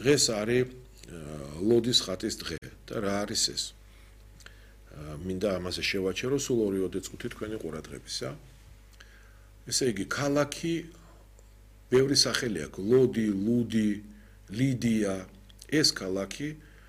დღეს არის ლოდის ხატის დღე და რა არის ეს? მინდა ამაზე შევაჩერო სულ 2 წუთი თქვენი ყურადღებისა. ესე იგი, ქალაქი ბევრი სახელი აქვს: ლოდი, ლუდი, ლიდია. ეს ქალაქი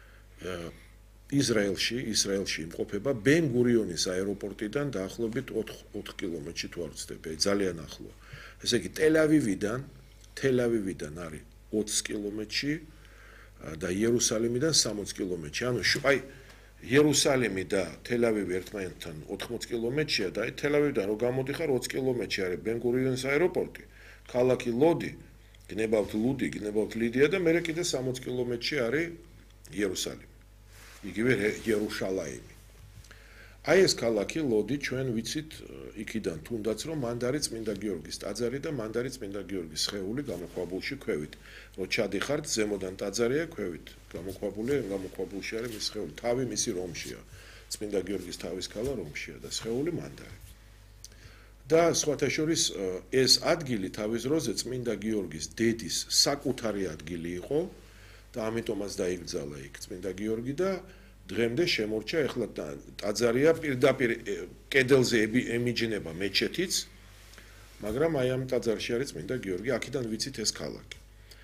ისრაელში იმყოფება ბენ-გურიონის აეროპორტიდან დაახლოებით 4 კილომეტრში თუ არ ვცდები, ძალიან ახლოა. ესე იგი, თელ-ავივიდან არის 20 კილომეტრში და იერუსალიმიდან 60 კილომეტრში. ანუ იერუსალიმი და თელ-ავივი ერთმანეთთან 80 კილომეტრშია და თელ-ავივიდან რო გამოდიხარ 20 კილომეტრში არის ბენ-გურიონის აეროპორტი, ქალაქი ლოდი, გნებავთ ლუდი, გნებავთ ლიდია და მერე კიდე 60 კილომეტრში არის იერუსალიმი. იგივე იერუშალაიმი. აი ეს ქალაქი ლოდი ჩვენ ვიცით იქიდან თუნდაც რომ მანდ არის წმინდა გიორგის ტაძარი და მანდ არის წმინდა გიორგის სხეული გამოქვაბულში ქვევით. რო ჩადიხართ ზემოდან ტაძარია ქვევით. გამოქვაბულში არის მის სხეული. თავი მისი რომშია. წმინდა გიორგის თავის ქალა რომშია და სხეული მანდ არის. და სხვათა შორის ეს ადგილი თავის დროზე წმინდა გიორგის დედის საკუთარი ადგილი იყო და ამიტომაც დაიკრძალა იქ წმინდა გიორგი და დღემდე შემორჩა. ეხლა ტაძარია პირდაპირ კედელზე ემიჯნება მეჩეთიც, მაგრამ აი ამ ტაძარში არის წმინდა გიორგი, აქედან ვიცით ეს ქალაქი.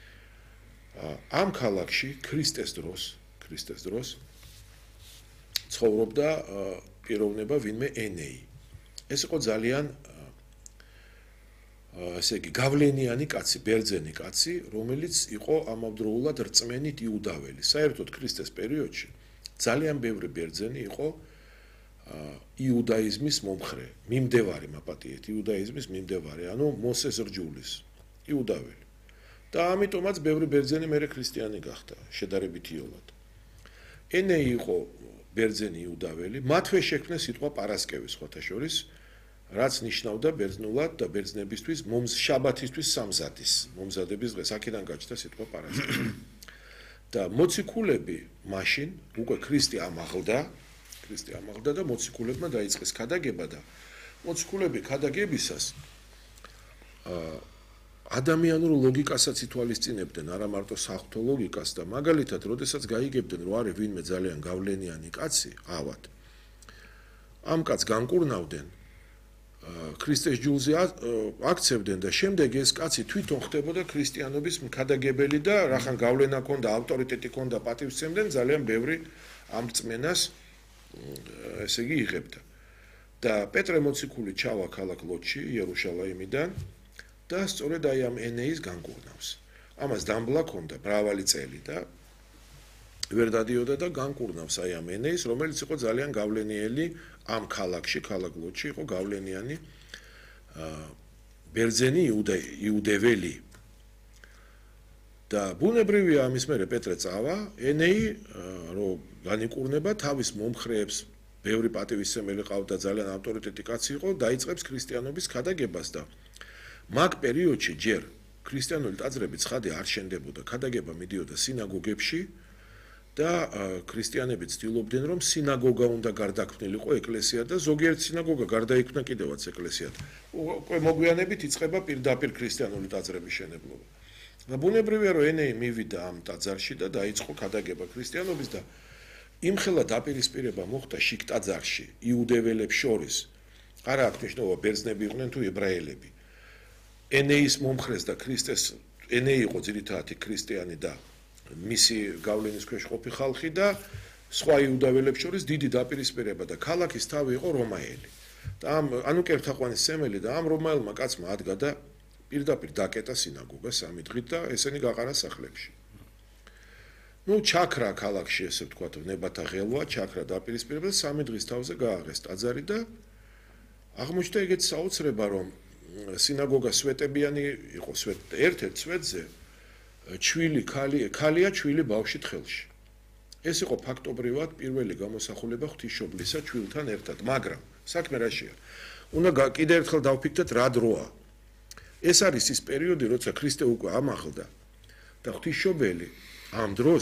ამ ქალაქში ქრისტეს დროს ცხოვრობდა პიროვნება ვინმე ენეი. ეს იყო ძალიან ესე იგი გავლენიანი კაცი, ბერძენი კაცი, რომელიც იყო ამავდროულად რწმენით იუდაველი. საერთოდ ქრისტეს პერიოდში ძალიან ბევრი ბერძენი იყო იუდაიზმის მომხრე, მიმდევარი მაპატიეთ, იუდაიზმის მიმდევარი, ანუ მოსეს რჯულის იუდაველი. და ამიტომაც ბევრი ბერძენი მერე ქრისტიანი გახდა, შედარებით იოლად. ენეი იყო ბერძენი იუდაველი, მათვე შექმნეს სიტყვა პარასკევი სხვათა შორის, რაც ნიშნავდა ბერძნულად და ბერძნებისთვის შაბათისთვის სამზადის, მომზადების დღეს, აქედან გაჩნდა სიტყვა პარასკევი. და მოციქულები მაშინ უკვე ქრისტე ამაღლდა და მოციქულებმა დაიწყეს ქადაგება და მოციქულები ქადაგებისას ადამიანურ ლოგიკასაც ითვალისწინებდნენ, არა მარტო საღვთო ლოგიკას და მაგალითად, როდესაც გაიგებდნენ, რომ არის ვინმე ძალიან გავლენიანი კაცი, ავად. ამ კაცს განკურნავდნენ, ქრისტეს ჯულზე აქცევდნენ და შემდეგ ეს კაცი თვითონ ხდებოდა ქრისტიანობის მქადაგებელი და რახან გავლენა ჰქონდა, ავტორიტეტი ჰქონდა, პატივსცემდნენ, ძალიან ბევრი ამ რწმენას ესე იგი იღებდა. და პეტრე მოციქული ჩავა ქალაქ ლოდში, იერუშალაიმიდან და სწორედ აი ამ ენეის განკურნავს. ამას დამბლა ჰქონდა მრავალი წელი და ვერ დადიოდა და განკურნავს აი ამ ენეის, რომელიც იყო ძალიან გავლენიერი ამ ქალაქში, ქალაქ ლოდში იყო გავლენიანი ბერძენი იუდეველი. და ბუნებრივია ამის მერე პეტრე წავა, ენეი რო განიკურნება თავის მომხრეებს, ბევრი პატივისცემელი ყავდა, ძალიან ავტორიტეტი კაცი იყო, დაიწყებს ქრისტიანობის ქადაგებას და მაგ პერიოდში ჯერ ქრისტიანული ტაძრები ცხადე არ შენდებოდა, ქადაგება მიდიოდა სინაგოგებში და ქრისტიანები ცდილობდნენ, რომ სინაგოგა უნდა გარდაქმნილიყო ეკლესია და ზოგიერთ სინაგოგა გარდაიქმნა კიდევაც ეკლესიად. უკვე მოგვიანებით იწყება პირდაპირ ქრისტიანული ტაძრების შენებლობა. და ბუნებრივია, რომ ენეი მივიდა ამ ტაძარში და დაიწყო ქადაგება ქრისტიანობის და იმხელა დაპირისპირება მოხდა შიგ ტაძარში იუდეველებს შორის. არა აქვს მნიშვნელობა ბერძნები იყვნენ თუ ებრაელები. ენეის მომხრეს და ქრისტეს ენეი იყო ძირითადად ქრისტიანი და მისი გავლენის ქვეშ ყოფი ხალხი და სხვა იუდაველებს შორის დიდი დაპირისპირება და ქალაქის თავი იყო რომაელი. და ანუ კერთაყვანისმცემელი და ამ რომაელმა კაცმა ადგა და პირდაპირ დაკეტა სინაგოგა 3 დღით და ესენი გაყარა სახლებში. ჩაქრა ქალაქში, ესე ვთქვათ, ნებათა ღელვა, ჩაქრა დაპირისპირება და 3 დღის თავზე გააღეს ტაძარი და აღმოჩნდა ეგეთ საოცრება, რომ სინაგოგა სვეტებიანი იყო, ერთ-ერთ სვეტზე ქალია ჩვილი ბავშვი თხელში. ეს იყო ფაქტობრივად პირველი გამოსახულება ღვთისმშობლისა ჩვილთან ერთად, მაგრამ საქმე რაშია? უნდა კიდევ ერთხელ დავფიქრდეთ რა დროა. ეს არის ის პერიოდი, როცა ქრისტე უკვე ამაღლდა და ღვთისმშობელი ამ დროს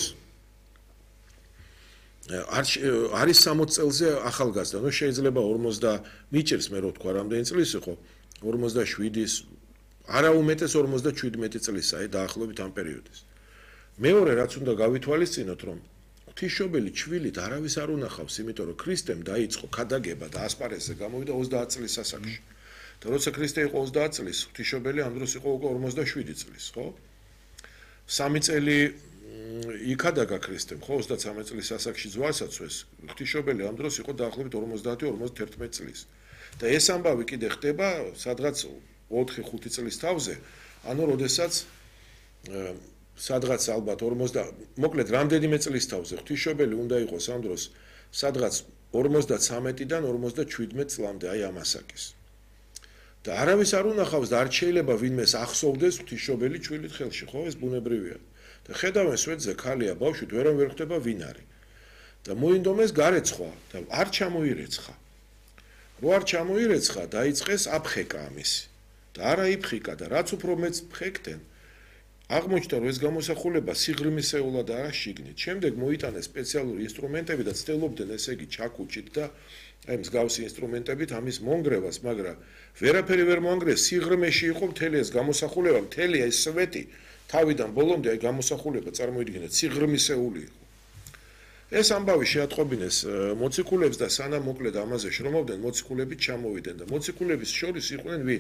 არის 60 წელზე ახალგაზრდა, ну შეიძლება 40 მიჭერს მე რო თქვა რამდენი წლის იყო, 47-ის, არა უმეტეს 57 წლისაა დაახლოებით ამ პერიოდის. მეორე რაც უნდა გავითვალისწინოთ, რომ ღვთისმშობელი ჩვილით არავის არ უნახავს, იმიტომ რომ ქრისტემ დაიწყო ქადაგება და ასპარეზზე გამოვიდა 30 წლის ასაკში. და როცა ქრისტე იყო 30 წლის, ღვთისმშობელი ამ დროს იყო უკვე 57 წლის, ხო? 3 წელი იქადაგა ქრისტემ, ხო, 33 წლის ასაკში ზვარსაცვეს, ღვთისმშობელი ამ დროს იყო დაახლოებით 50-51 წლის. და ეს ამბავი კიდე ხდება სადღაც 4-5 წლის თავზე, ანუ როდესაც სადღაც ალბათ 50, მოკლედ რამდენიმე წლის თავზე ღვთისმშობელი უნდა იყოს ამ დროს სადღაც 53-დან 57 წლამდე აი ამ ასაკის. და არავის არ უნახავს და არ შეიძლება ვინმეს ახსოვდეს ღვთისმშობელი ჩვილით ხელში, ხო, ეს ბუნებრივია. და ხედავენ სვეტზე ქალია ბავშვით, ვერ ხვდება ვინ არის. და მოინდომეს გარეცხვა და არ ჩამოირეცხა. რო არ ჩამოირეცხა, დაიწყეს აფხეკა ამისი. და არა იფხიკა და რაც უფრო მეც ფხეკდნენ, აღმოჩნდა რომ ეს გამოსახულება სიღრმისეულად არა შიგნით. შემდეგ მოიტანეს სპეციალური ინსტრუმენტები და ცდილობდნენ ესე იგი ჩაკუჭით და აი მსგავსი ინსტრუმენტებით ამის მონგრევას, მაგრამ ვერაფერი ვერ მოანგრეს, სიღრმეში იყო მთელი ეს გამოსახულება, მთელი ეს სვეტი თავიდან ბოლომდე აი გამოსახულება წარმოიდგინეთ სიღრმისეული იყო. ეს ამბავი შეატყობინეს მოციქულებს და სანამ მოკლედ ამაზე შრომობდნენ, მოციქულები ჩამოვიდნენ და მოციქულების შორის იყვნენ ვინ?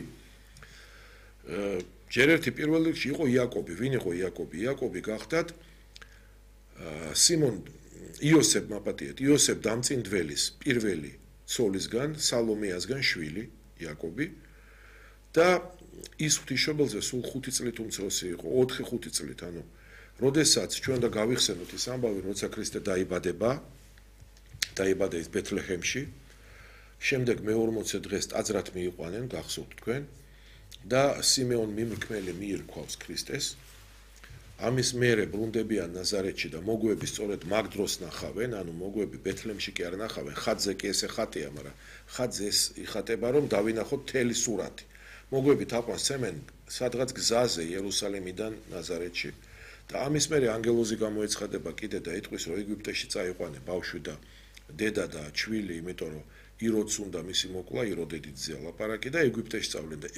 ჯერ ერთი პირველ რიგში იყო იაკობი. ვინ იყო იაკობი? იაკობი გახდათ სიმონ იოსებ მაპატიეთ, იოსებ დამწინდველის პირველი ცოლისგან, სალომეასგან შვილი, იაკობი და ის ღვთისმშობელზე სულ 5 წლით უმცროსი იყო, 4-5 წლით, ანუ როდესაც ჩვენ და გავიხსენოთ ის ამბავი, როცა ქრისტე დაიბადა ის ბეთლეჰემში, შემდეგ მე-40 დღეს ტაძრად მიიყვანენ, გახსოვთ თქვენ, და სიმეონ მიმრქმელი მიირქვავს ქრისტეს. ამის მერე ბრუნდებიან ნაზარეთში და მოგვები სწორედ მაგ დროს ნახავენ, ანუ მოგვები ბეთლემში კი არ ნახავენ, ხატზე კი ესე ხატია, მაგრამ ხატზე ეს იხატება, რომ დავინახოთ მთელი სურათი. მოგვები თაყვანს ცემენ სადღაც გზაზე იერუსალიმიდან ნაზარეთში და ამის მერე ანგელოზი გამოეცხადება კიდე და იტყვის, რომ ეგვიპტეში წაიყვანე ბავშვი და დედა და ჩვილი, იმიტომ რომ იროდს უნდა მისი მოკლა, იროდედიძეა ლაპარაკი და ეგვიპტეში წავლენ და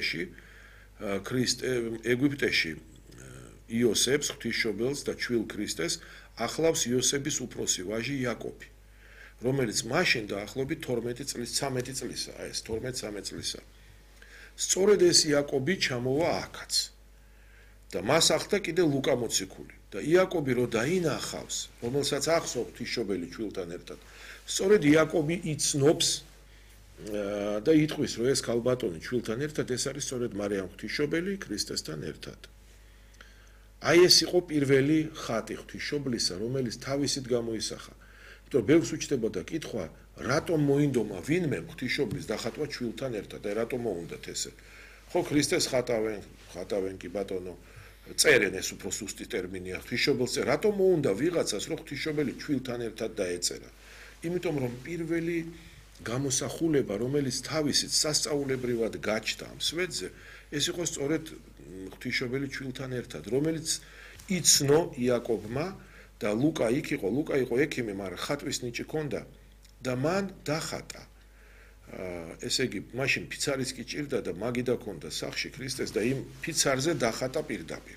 ეგვიპტეში იოსებს, ღვთისმშობელს და ჩვილ ქრისტეს ახლავს იოსების უფროსი ვაჟი იაკობი, რომელიც მაშინ დაახლოებით 12 წლის, 13 წლისაა, ეს 12-13 წლისა. სწორედ ეს იაკობი ჩამოვა აქაც. და მას ახდა კიდე ლუკა მოციქული. და იაკობი რო დაინახავს, რომელსაც ახსოვს ღვთისმშობელი ჩვილთან ერთად, სწორედ იაკობი იცნობს და იტყვის, რომ ეს ქალბატონი ჩვილთან ერთად ეს არის სწორედ მარიამ ღვთისმშობელი ქრისტესთან ერთად. აი ეს იყო პირველი ხატი ღვთისმშობლისა, რომელიც თავისით გამოისახა. იმიტომ რომ ბევრს უჩნდებოდა კითხვა, რატომ მოინდომა ვინმე ღვთისმშობლის დახატვა ჩვილთან ერთად, აი რატომ მოუნდათ ესე. ხო, ქრისტეს ხატავენ კი ბატონო, წერენ, ეს უფრო სუსტი ტერმინია, ღვთისმშობელს, რატომ მოუნდა ვიღაცას, რომ ღვთისმშობელი ჩვილთან ერთად დაეწერა? იმიტომ რომ პირველი გამოსახულება, რომელიც თავისით სასწაულებრივად გაჩნდა ამ სვეტზე, ეს იყო სწორედ ღვთისმშობელი ჩვილთან ერთად, რომელიც იცნო იაკობმა და ლუკა იყო ექიმი, მაგრამ ხატვის ნიჭი ჰქონდა და მან დახატა. ესე იგი, მაშინ ფიცარიც კი ჭირდა და მაგიდა ჰქონდა სახში ქრისტეს და იმ ფიცარზე დახატა პირდაპირ.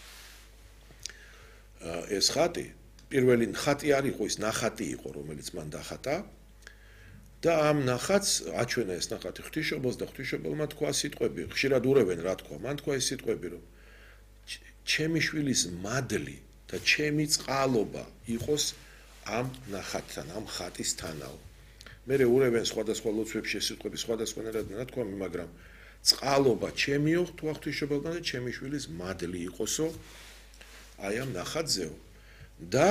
ეს ხატი, პირველი ხატი არ იყო, ის ნახატი იყო, რომელიც მან დახატა. და ამ ნახატს აჩვენა ეს ნახატი ღვთისმშობელს და ღვთისმშობელმა თქვა სიტყვები, ხშირად ურევენ რა თქვა, მან თქვა ეს სიტყვები, რომ ჩემი შვილის მადლი და ჩემი წყალობა იყოს ამ ნახატთან, ამ ხატისთანავ. მერე ურევენ სხვადასხვა ლოცვებში ეს სიტყვები სხვადასხვანაირად ნათქვამი, მაგრამ წყალობა ჩემიო, თქვა ღვთისმშობელმა და ჩემი შვილის მადლი იყოსო აი ამ ნახატზეო. და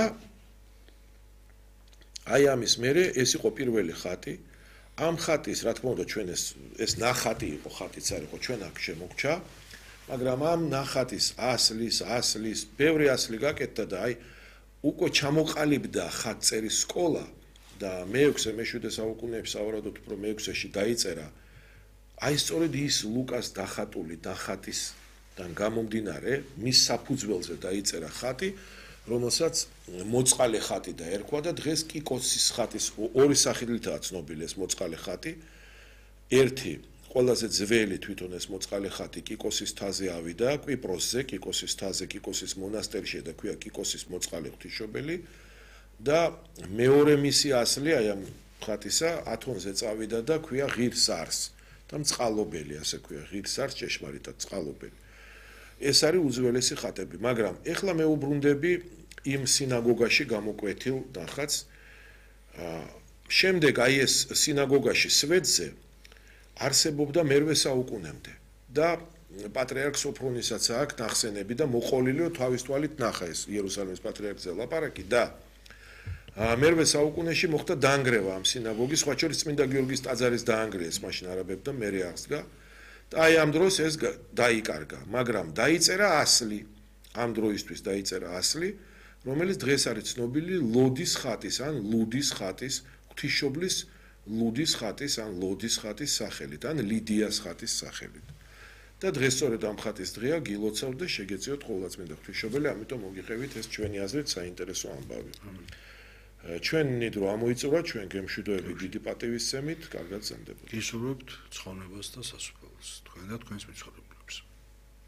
აი ამის მერე ეს იყო პირველი ხატი. ამ ხატის, რა თქმა უნდა, ჩვენ ეს ნახატი იყო, ხატიც არ იყო, ჩვენ აქ შემოგჩა, მაგრამ ამ ნახატის ასლის, ბევრი ასლი გაკეთდა და აი უკვე ჩამოყალიბდა ხატწერის სკოლა და მე-6-მე-7 საუკუნეებში, სავარაუდოდ უფრო მე-6-ში დაიწერა. აი სწორედ ის ლუკას დახატული ნახატისგან გამომდინარე, მის საფუძველზე დაიწერა ხატი, რომელსაც მოწყალე ხატი დაერქვა და დღეს კიკოსის ხატის ორი სახელითაა ცნობილი ეს მოწყალე ხატი. ერთი ყველაზე ძველი თვითონ ეს მოწყალე ხატი კიკოსის თაზე ავიდა, კვიპროსზე, კიკოსის თაზე, კიკოსის მონასტერში და ქვია კიკოსის მოწყალე ღვთისმშობელი და მეორე მისი ასლი აი ამ ხატისა ათონზე წავიდა და ქვია ღირსარს და მწყალობელი, ასე ქვია, ღირსარს ჭეშმარიტად წყალობელი. ეს არის უძველესი ხატები, მაგრამ ეხლა მე უბრუნდები იმ სინაგოგაში გამოკვეთილ ნახატს. შემდეგ აი ეს სინაგოგაში სვეტზე არსებობდა მერვე საუკუნემდე და პატრიარქ სოფრონისაც აქვს ნახსენები და მოყოლილიო თავის თვალით ნახა ეს იერუსალიმის პატრიარქზე ლაპარაკი და მერვე საუკუნეში მოხდა დაანგრევა ამ სინაგოგის, სხვა შორის წმინდა გიორგის ტაძარის დაანგრიეს მაშინ არაბებთან მერე აღსდგა და აი ამ დროს ეს დაიკარგა, მაგრამ დაიწერა ასლი, ამ დროისთვის დაიწერა ასლი, რომელიც დღეს არის ცნობილი ლოდის ხატის ან ლუდის ხატის, ღვთისმშობლის ლუდის ხატის ან ლოდის ხატის სახელით, ან ლიდიას ხატის სახელით. და დღეს სწორედ ამ ხატის დღეა გილოცავთ და შეგეწიოთ ყოვლადწმინდა ღვთისმშობელი, ამიტომ მოგიყევით ეს ჩვენი აზრით საინტერესო ამბავი. ჩვენი დრო ამოიწურა, ჩვენ გემშვიდობებით დიდი პატივისცემით, კარგად ზამდებოდეთ. გისურვებთ ცხონებას და სასუფეველს, თქვენ და თქვენს მიცხოვრებლებს.